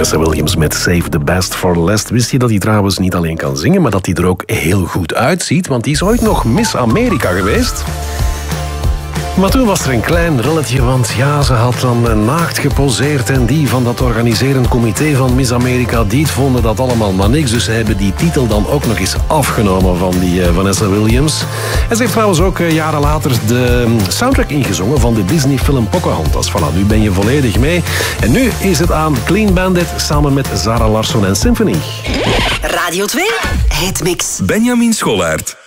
Vanessa Williams met Save the Best for Last. Wist je dat hij trouwens niet alleen kan zingen, maar dat hij er ook heel goed uitziet? Want die is ooit nog Miss Amerika geweest. Maar toen was er een klein relletje, want ja, ze had dan naakt geposeerd en die van dat organiserend comité van Miss Amerika, die vonden dat allemaal maar niks. Dus ze hebben die titel dan ook nog eens afgenomen van die Vanessa Williams. En ze heeft trouwens ook jaren later de soundtrack ingezongen van de Disney-film Pocahontas. Voilà, nu ben je volledig mee. En nu is het aan Clean Bandit samen met Zara Larsson en Symphony. Radio 2, Hitmix. Benjamin Schollaert.